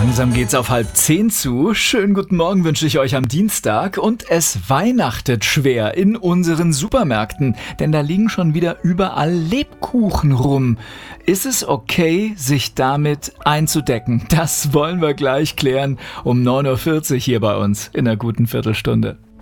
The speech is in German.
Langsam geht's auf 9:30 zu. Schönen guten Morgen wünsche ich euch am Dienstag. Und es weihnachtet schwer in unseren Supermärkten, denn da liegen schon wieder überall Lebkuchen rum. Ist es okay, sich damit einzudecken? Das wollen wir gleich klären um 9:40 Uhr hier bei uns in einer guten Viertelstunde.